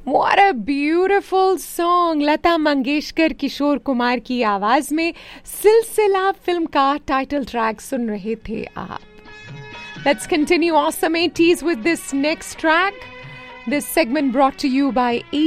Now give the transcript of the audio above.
What a beautiful song! Lata Mangeshkar Kishore Kumar की आवाज में सिलसिला फिल्म का टाइटल ट्रैक सुन रहे थे आप. Let's continue awesome 80s with this next track. This segment brought to you by